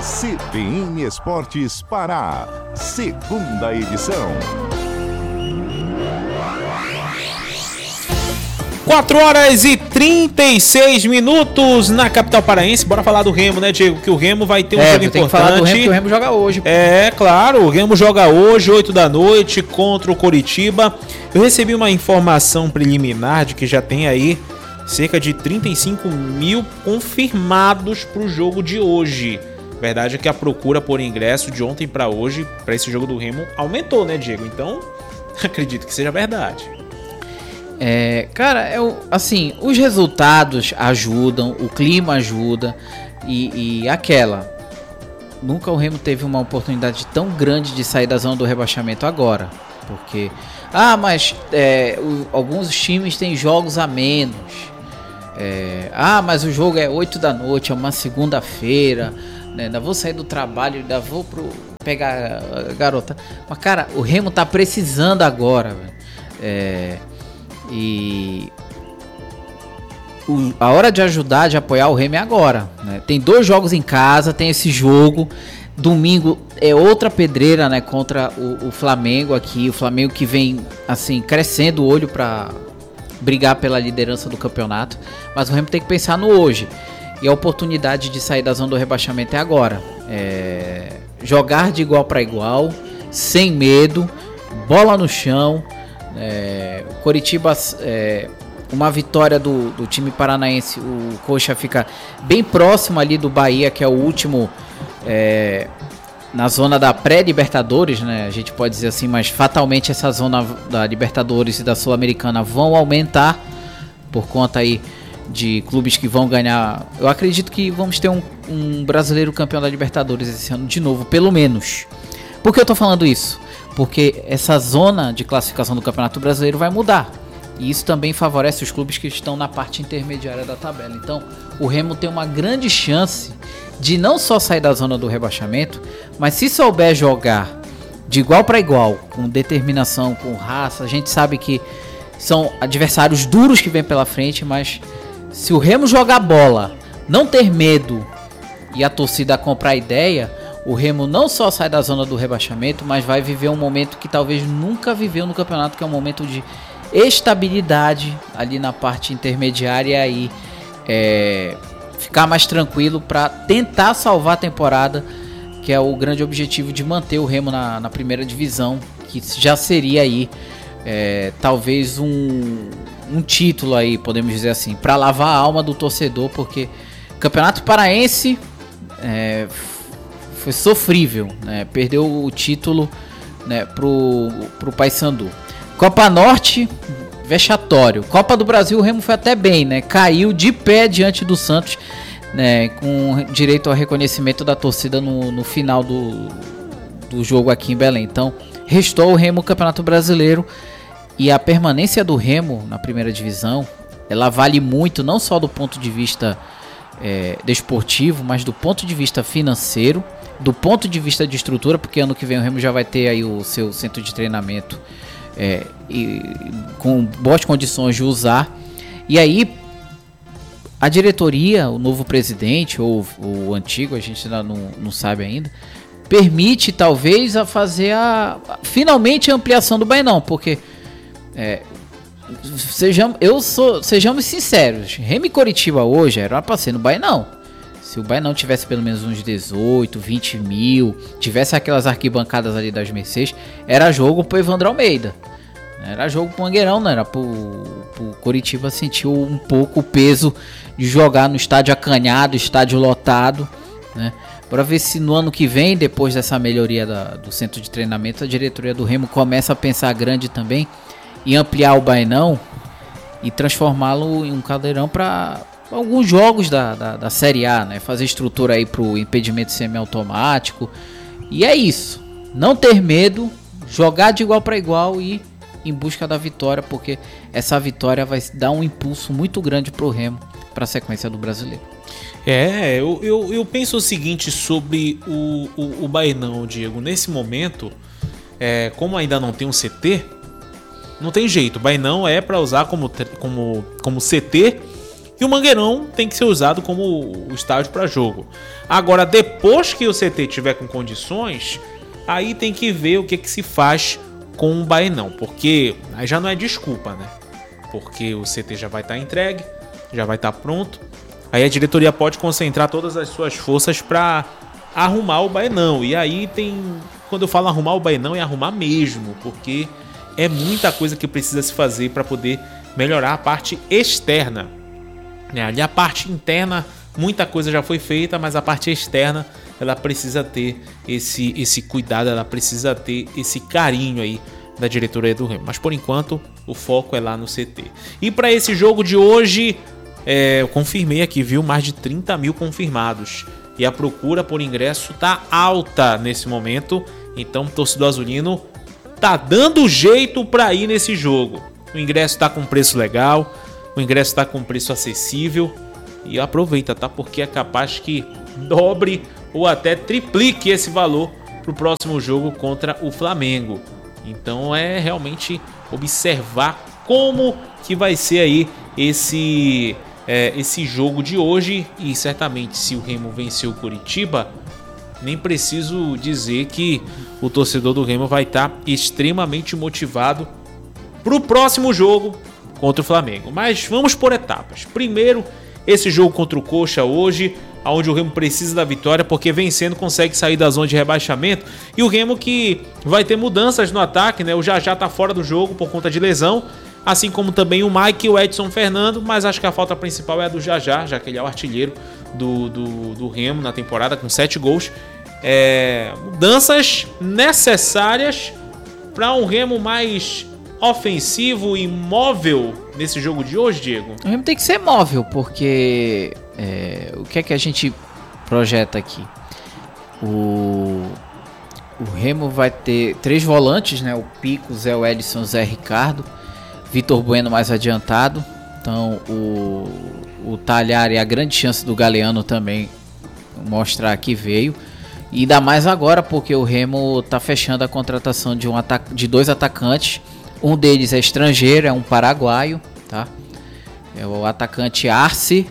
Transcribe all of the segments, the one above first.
CBN Esportes Pará, segunda edição. 4h36 na capital paraense. Bora falar do Remo, né, Diego? Que o Remo vai ter um jogo importante. Tem que falar do Remo, que o Remo joga hoje. É, claro, o Remo joga hoje, 8 da noite, contra o Coritiba. Eu recebi uma informação preliminar de que já tem aí cerca de 35 mil confirmados para o jogo de hoje. Verdade é que a procura por ingresso de ontem para hoje, para esse jogo do Remo, aumentou, né, Diego? Então, acredito que seja verdade. Cara, assim, os resultados ajudam, o clima ajuda e nunca o Remo teve uma oportunidade tão grande de sair da zona do rebaixamento agora, porque, mas alguns times têm jogos a menos, mas o jogo é 8 da noite, é uma segunda-feira, né, ainda vou sair do trabalho, ainda vou pegar a garota, mas cara, o Remo tá precisando agora, e a hora de ajudar, de apoiar o Remo é agora, né? Tem 2 jogos em casa, tem esse jogo. Domingo é outra pedreira, né? Contra o Flamengo aqui. O Flamengo que vem assim crescendo o olho para brigar pela liderança do campeonato. Mas o Remo tem que pensar no hoje. E a oportunidade de sair da zona do rebaixamento é agora. Jogar de igual para igual, sem medo, bola no chão. Coritiba, uma vitória do time paranaense, o Coxa fica bem próximo ali do Bahia, que é o último na zona da pré-Libertadores, né? A gente pode dizer assim, mas fatalmente essa zona da Libertadores e da Sul-Americana vão aumentar por conta aí de clubes que vão ganhar. Eu acredito que vamos ter um brasileiro campeão da Libertadores esse ano de novo, pelo menos. Por que eu tô falando isso? Porque essa zona de classificação do Campeonato Brasileiro vai mudar. E isso também favorece os clubes que estão na parte intermediária da tabela. Então, o Remo tem uma grande chance de não só sair da zona do rebaixamento, mas se souber jogar de igual para igual, com determinação, com raça, a gente sabe que são adversários duros que vêm pela frente, mas se o Remo jogar bola, não ter medo e a torcida comprar a ideia, o Remo não só sai da zona do rebaixamento, mas vai viver um momento que talvez nunca viveu no campeonato, que é um momento de estabilidade ali na parte intermediária, e aí ficar mais tranquilo para tentar salvar a temporada, que é o grande objetivo de manter o Remo na primeira divisão, que já seria aí talvez um título aí, podemos dizer assim, para lavar a alma do torcedor, porque o Campeonato Paraense foi sofrível, né? Perdeu o título, né, pro Paysandu. Copa Norte, vexatório. Copa do Brasil, o Remo foi até bem, né? Caiu de pé diante do Santos, né, com direito ao reconhecimento da torcida no final do jogo aqui em Belém. Então, restou o Remo o Campeonato Brasileiro, e a permanência do Remo na primeira divisão, ela vale muito, não só do ponto de vista desportivo, mas do ponto de vista financeiro, do ponto de vista de estrutura, porque ano que vem o Remo já vai ter aí o seu centro de treinamento e com boas condições de usar. E aí a diretoria, o novo presidente ou o antigo, a gente ainda não sabe ainda, permite talvez fazer finalmente a ampliação do Bainão, porque sejamos sinceros, Remo e Coritiba hoje era para ser no Bainão. Se o Bainão tivesse pelo menos uns 18, 20 mil, tivesse aquelas arquibancadas ali das Mercedes, era jogo pro Evandro Almeida. Era jogo pro Mangueirão, não era pro Coritiba sentir um pouco o peso de jogar no estádio acanhado, estádio lotado, né? Para ver se no ano que vem, depois dessa melhoria do centro de treinamento, a diretoria do Remo começa a pensar grande também em ampliar o Bainão e transformá-lo em um caldeirão para alguns jogos da Série A, né? Fazer estrutura aí pro impedimento semiautomático. E é isso. Não ter medo, jogar de igual para igual e em busca da vitória, porque essa vitória vai dar um impulso muito grande pro Remo para a sequência do Brasileiro. Eu penso o seguinte sobre o Bainão, Diego. Nesse momento, como ainda não tem um CT, não tem jeito. O Bainão é para usar como CT. E o Mangueirão tem que ser usado como o estádio para jogo. Agora, depois que o CT tiver com condições, aí tem que ver o que se faz com o Baenão. Porque aí já não é desculpa, né? Porque o CT já vai estar entregue, já vai estar pronto. Aí a diretoria pode concentrar todas as suas forças para arrumar o Baenão. E aí quando eu falo arrumar o Baenão, é arrumar mesmo. Porque é muita coisa que precisa se fazer para poder melhorar a parte externa. Ali a parte interna, muita coisa já foi feita, mas a parte externa, ela precisa ter esse cuidado, ela precisa ter esse carinho aí da diretoria do Remo. Mas por enquanto, o foco é lá no CT. E para esse jogo de hoje, eu confirmei aqui, viu? Mais de 30 mil confirmados. E a procura por ingresso tá alta nesse momento. Então o torcedor azulino tá dando jeito para ir nesse jogo. O ingresso tá com preço legal. O ingresso está com preço acessível. E aproveita, tá? Porque é capaz que dobre ou até triplique esse valor para o próximo jogo contra o Flamengo. Então é realmente observar como que vai ser aí esse jogo de hoje. E certamente, se o Remo vencer o Coritiba, nem preciso dizer que o torcedor do Remo vai estar extremamente motivado para o próximo jogo contra o Flamengo. Mas vamos por etapas. Primeiro, esse jogo contra o Coxa hoje, onde o Remo precisa da vitória, porque vencendo consegue sair da zona de rebaixamento. E o Remo que vai ter mudanças no ataque, né? O Jajá tá fora do jogo por conta de lesão, assim como também o Mike e o Edson Fernando, mas acho que a falta principal é a do Jajá, já que ele é o artilheiro do Remo na temporada, com 7 gols. Mudanças necessárias para um Remo mais ofensivo e móvel nesse jogo de hoje, Diego? O Remo tem que ser móvel, porque o que é que a gente projeta aqui? O Remo vai ter 3 volantes, né? O Pico, Zé Edson, Zé Ricardo, Vitor Bueno mais adiantado. Então o Talhari, a grande chance do Galeano também mostrar que veio. E ainda mais agora, porque o Remo tá fechando a contratação de 2 atacantes. Um deles é estrangeiro, é um paraguaio, tá? É o atacante Arce,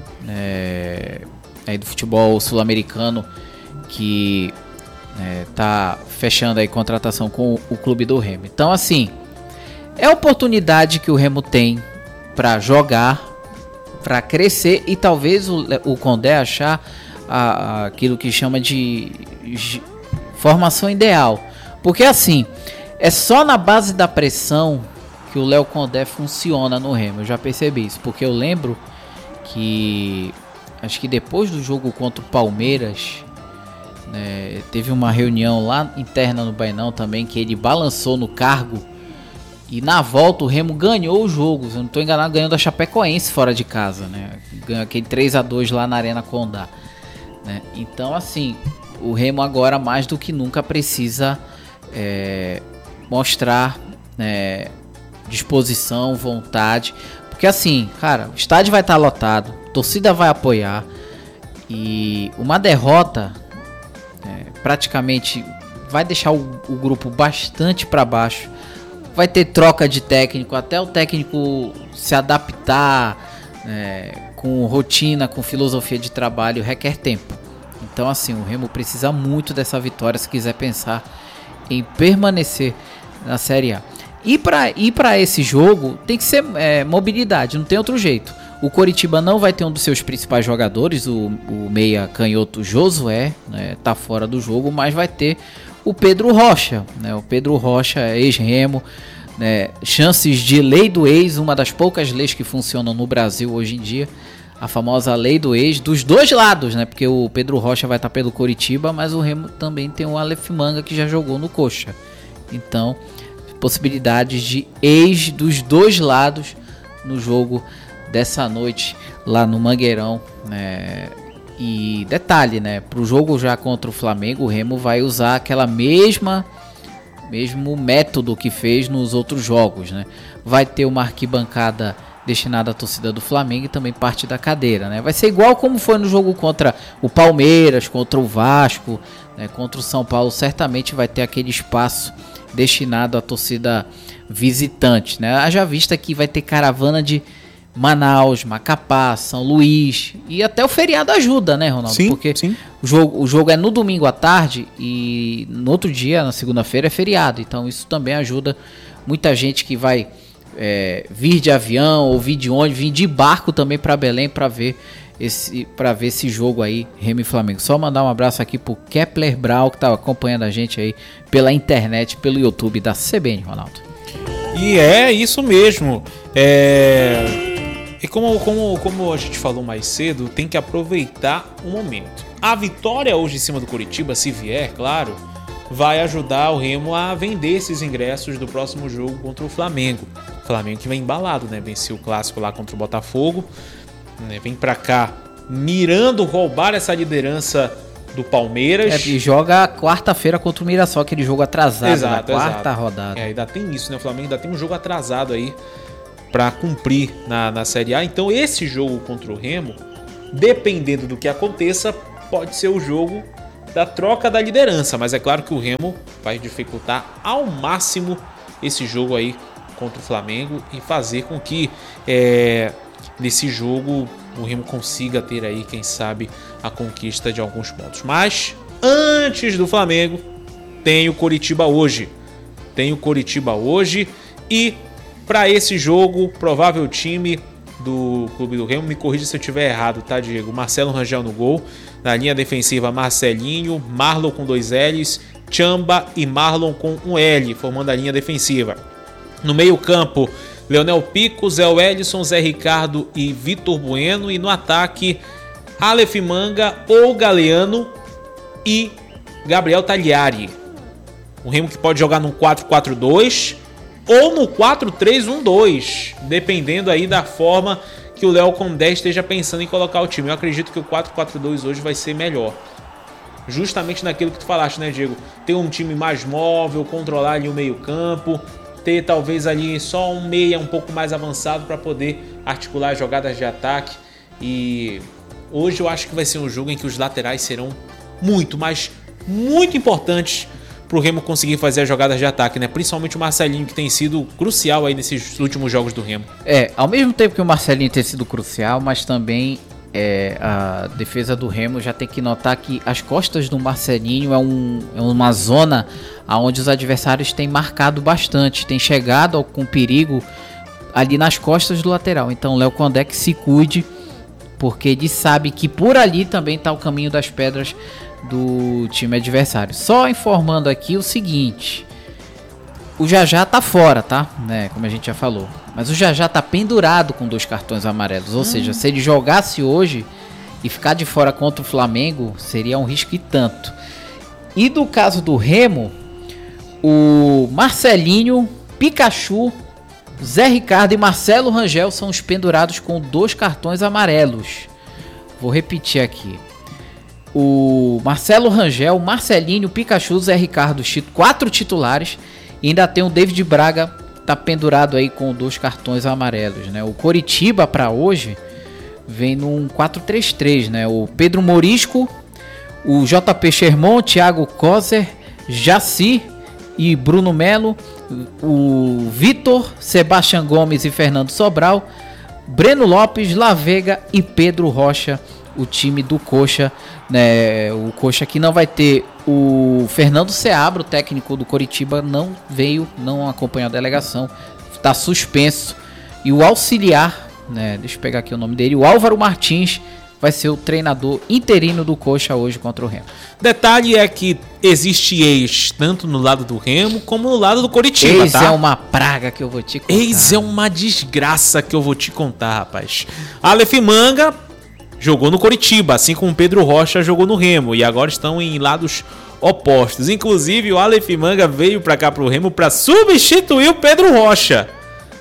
aí do futebol sul-americano, que tá fechando aí contratação com o clube do Remo. Então, assim, é a oportunidade que o Remo tem para jogar, para crescer e talvez o Condé achar aquilo que chama de formação ideal. Porque, assim, é só na base da pressão que o Léo Condé funciona no Remo. Eu já percebi isso, porque eu lembro que acho que depois do jogo contra o Palmeiras, teve uma reunião lá interna no Baenão também, que ele balançou no cargo e na volta o Remo ganhou o jogo. Se eu não estou enganado, ganhou da Chapecoense fora de casa, né? Ganhou aquele 3-2 lá na Arena Condá, né? Então, assim, o Remo agora mais do que nunca precisa mostrar disposição, vontade, porque assim, cara, o estádio vai estar lotado, a torcida vai apoiar e uma derrota praticamente vai deixar o grupo bastante para baixo. Vai ter troca de técnico, até o técnico se adaptar com rotina, com filosofia de trabalho, requer tempo. Então, assim, o Remo precisa muito dessa vitória se quiser pensar em permanecer na Série A. E para esse jogo tem que ser mobilidade, não tem outro jeito. O Coritiba não vai ter um dos seus principais jogadores, o meia canhoto Josué, tá fora do jogo, mas vai ter o Pedro Rocha, né? O Pedro Rocha, ex-Remo, né? Chances de lei do ex, uma das poucas leis que funcionam no Brasil hoje em dia, a famosa lei do ex, dos dois lados, né? Porque o Pedro Rocha vai estar pelo Coritiba, mas o Remo também tem o Aleph Manga, que já jogou no Coxa. Então, possibilidades de ex dos dois lados no jogo dessa noite lá no Mangueirão, né? E detalhe, né? Para o jogo já contra o Flamengo, o Remo vai usar aquela mesmo método que fez nos outros jogos, né? Vai ter uma arquibancada destinada à torcida do Flamengo e também parte da cadeira, né? Vai ser igual como foi no jogo contra o Palmeiras, contra o Vasco, né? Contra o São Paulo, certamente vai ter aquele espaço destinado à torcida visitante, né? Haja vista que vai ter caravana de Manaus, Macapá, São Luís, e até o feriado ajuda, né, Ronaldo? Sim, porque sim. O jogo é no domingo à tarde e no outro dia, na segunda-feira, é feriado. Então isso também ajuda muita gente que vai vir de avião ou vir de ônibus, vir de barco também para Belém para ver esse jogo aí, Remo e Flamengo. Só mandar um abraço aqui pro Kepler Brau, que tá acompanhando a gente aí pela internet, pelo YouTube da CBN, Ronaldo. E é isso mesmo. E como a gente falou mais cedo, tem que aproveitar o momento. A vitória hoje em cima do Coritiba, se vier, claro, vai ajudar o Remo a vender esses ingressos do próximo jogo contra o Flamengo. O Flamengo que vem embalado, né? Venceu o clássico lá contra o Botafogo, né? Vem pra cá mirando roubar essa liderança do Palmeiras. E joga quarta-feira contra o Mirassol, aquele jogo atrasado, exato, na quarta rodada. Ainda tem isso, né? O Flamengo ainda tem um jogo atrasado aí para cumprir na Série A. Então esse jogo contra o Remo, dependendo do que aconteça, pode ser o jogo da troca da liderança. Mas é claro que o Remo vai dificultar ao máximo esse jogo aí contra o Flamengo e fazer com que nesse jogo o Remo consiga ter aí, quem sabe, a conquista de alguns pontos. Mas antes do Flamengo, tem o Coritiba hoje. E para esse jogo, provável time do Clube do Remo, me corrija se eu estiver errado, tá, Diego? Marcelo Rangel no gol. Na linha defensiva, Marcelinho, Marlon com 2 L's, Chamba e Marlon com 1 L, formando a linha defensiva. No meio-campo, Leonel Pico, Zé Wellison, Zé Ricardo e Vitor Bueno. E no ataque, Aleph Manga ou Galeano e Gabriel Tagliari. O Remo que pode jogar num 4-4-2 ou no 4-3-1-2, dependendo aí da forma que o Léo Condé esteja pensando em colocar o time. Eu acredito que o 4-4-2 hoje vai ser melhor. Justamente naquilo que tu falaste, né, Diego? Ter um time mais móvel, controlar ali o meio-campo, ter talvez ali só um meia um pouco mais avançado para poder articular jogadas de ataque. E hoje eu acho que vai ser um jogo em que os laterais serão muito, mas muito importantes para o Remo conseguir fazer as jogadas de ataque, né? Principalmente o Marcelinho, que tem sido crucial aí nesses últimos jogos do Remo. Ao mesmo tempo que o Marcelinho tem sido crucial, mas também a defesa do Remo já tem que notar que as costas do Marcelinho é uma zona onde os adversários têm marcado bastante, têm chegado com perigo ali nas costas do lateral. Então o Léo Condé que se cuide, porque ele sabe que por ali também está o caminho das pedras do time adversário. Só informando aqui o seguinte: o Jajá tá fora, tá? Né? Como a gente já falou. Mas o Jajá tá pendurado com 2 cartões amarelos. Ou seja, se ele jogasse hoje e ficar de fora contra o Flamengo, seria um risco e tanto. E do caso do Remo, o Marcelinho, Pikachu, Zé Ricardo e Marcelo Rangel são os pendurados com 2 cartões amarelos. Vou repetir aqui. O Marcelo Rangel, Marcelinho, Pikachu, Zé Ricardo, 4 titulares. E ainda tem o David Braga, tá pendurado aí com 2 cartões amarelos, né? O Coritiba para hoje vem num 4-3-3, né? O Pedro Morisco, o JP Sherman, Thiago Kozer, Jaci e Bruno Melo, o Vitor, Sebastião Gomes e Fernando Sobral, Breno Lopes, Lavega e Pedro Rocha, o time do Coxa, né? O Coxa que não vai ter o Fernando Seabra, o técnico do Coritiba, não acompanhou a delegação, está suspenso. E o auxiliar, né? Deixa eu pegar aqui o nome dele, o Álvaro Martins, vai ser o treinador interino do Coxa hoje contra o Remo. Detalhe é que existe ex tanto no lado do Remo como no lado do Coritiba, ex, tá? É uma praga que eu vou te contar. Ex é uma desgraça que eu vou te contar, rapaz. Aleph Manga jogou no Coritiba, assim como Pedro Rocha jogou no Remo, e agora estão em lados opostos. Inclusive o Aleph Manga veio para cá pro Remo para substituir o Pedro Rocha.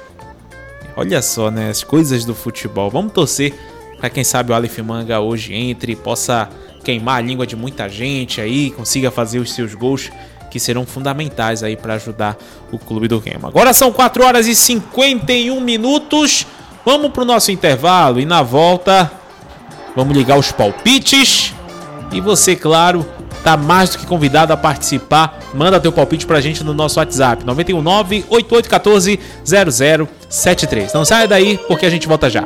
Olha só, né, as coisas do futebol. Vamos torcer para quem sabe o Aleph Manga hoje entre, possa queimar a língua de muita gente aí, consiga fazer os seus gols que serão fundamentais aí para ajudar o clube do Remo. Agora são 4 horas e 51 minutos. Vamos pro nosso intervalo e na volta vamos ligar os palpites. E você, claro, tá mais do que convidado a participar. Manda teu palpite pra gente no nosso WhatsApp, 919-8814-0073. Não saia daí, porque a gente volta já.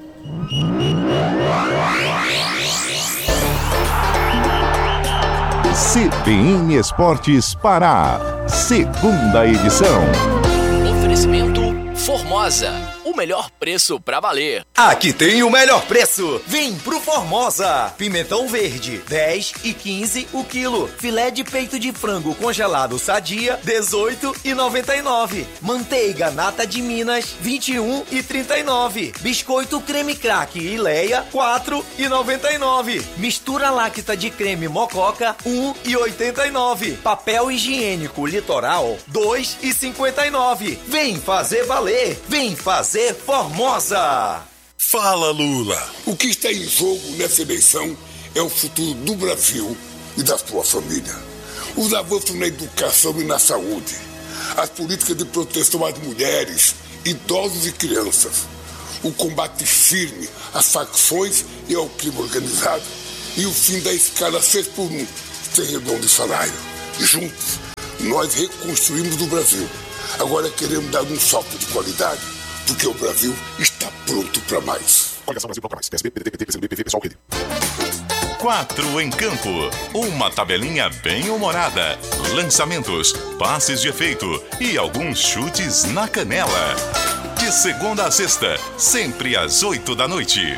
CBN Esportes Pará, segunda edição. Oferecimento Formosa, o melhor preço pra valer. Aqui tem o melhor preço. Vem pro Formosa. Pimentão verde, 10 e 15 o quilo. Filé de peito de frango congelado Sadia, 18,99. Manteiga nata de Minas, 21,39. Biscoito creme craque e Leia, 4,99. Mistura láctea de creme Mococa, 1,89. Papel higiênico Litoral, 2,59. Vem fazer valer. Vem fazer Formosa. Fala, Lula. O que está em jogo nessa eleição é o futuro do Brasil e da sua família. Os avanços na educação e na saúde, as políticas de proteção às mulheres, idosos e crianças, o combate firme às facções e ao crime organizado e o fim da escala 6x1, sem redução de salário. Juntos, nós reconstruímos o Brasil. Agora queremos dar um salto de qualidade, porque o Brasil está pronto para mais. Coligação Brasil para mais. PSB, PDT, PT, PCdoB, PV, PSOL, PD. 4 em campo. Uma tabelinha bem humorada. Lançamentos, passes de efeito e alguns chutes na canela. De segunda a sexta, sempre às 8 da noite.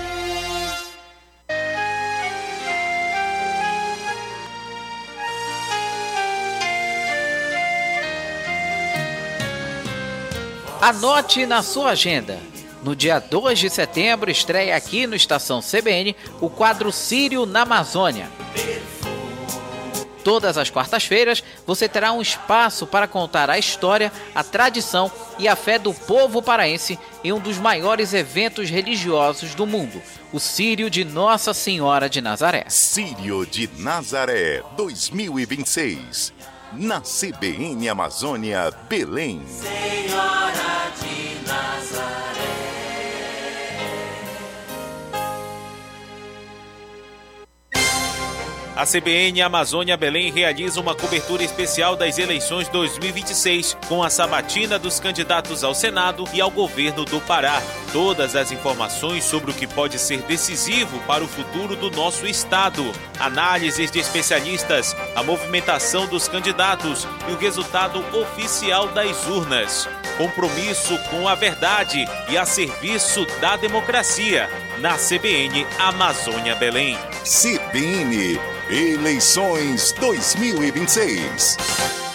Anote na sua agenda. No dia 2 de setembro estreia aqui no Estação CBN o quadro Sírio na Amazônia. Todas as quartas-feiras você terá um espaço para contar a história, a tradição e a fé do povo paraense em um dos maiores eventos religiosos do mundo, o Sírio de Nossa Senhora de Nazaré. Sírio de Nazaré 2026. Na CBN Amazônia, Belém. Senhora de Nazaré. A CBN Amazônia Belém realiza uma cobertura especial das eleições 2026 com a sabatina dos candidatos ao Senado e ao governo do Pará. Todas as informações sobre o que pode ser decisivo para o futuro do nosso estado, análises de especialistas, a movimentação dos candidatos e o resultado oficial das urnas. Compromisso com a verdade e a serviço da democracia. Na CBN Amazônia Belém. CBN Eleições 2026.